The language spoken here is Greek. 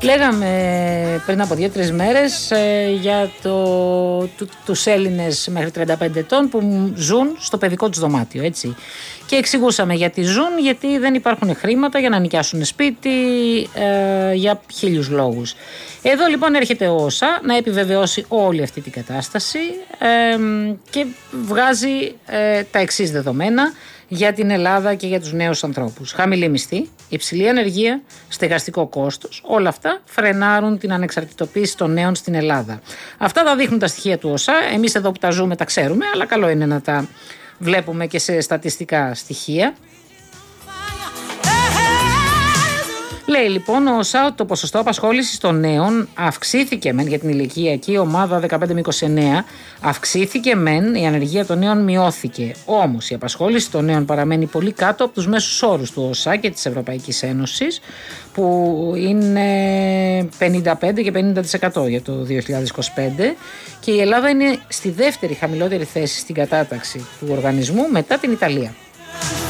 Λέγαμε πριν από 2-3 μέρες για τους Έλληνες μέχρι 35 ετών που ζουν στο παιδικό τους δωμάτιο, έτσι. Και εξηγούσαμε γιατί ζουν, γιατί δεν υπάρχουν χρήματα για να νοικιάσουν σπίτι, για 1000 λόγους. Εδώ λοιπόν έρχεται ο ΩΣΑ να επιβεβαιώσει όλη αυτή την κατάσταση και βγάζει τα εξής δεδομένα για την Ελλάδα και για τους νέους ανθρώπους. Χαμηλή μισθή, υψηλή ανεργία, στεγαστικό κόστος, όλα αυτά φρενάρουν την ανεξαρτητοποίηση των νέων στην Ελλάδα. Αυτά τα δείχνουν τα στοιχεία του ΩΣΑ, εμείς εδώ που τα ζούμε τα ξέρουμε, αλλά καλό είναι να τα βλέπουμε και σε στατιστικά στοιχεία. Λέει λοιπόν ο ΩΣΑ ότι το ποσοστό απασχόλησης των νέων αυξήθηκε μεν για την ηλικιακή ομάδα 15 με 29, αυξήθηκε μεν, η ανεργία των νέων μειώθηκε. Όμως η απασχόληση των νέων παραμένει πολύ κάτω από τους μέσους όρους του ΩΣΑ και της Ευρωπαϊκής Ένωσης, που είναι 55 και 50% για το 2025, και η Ελλάδα είναι στη δεύτερη χαμηλότερη θέση στην κατάταξη του οργανισμού μετά την Ιταλία.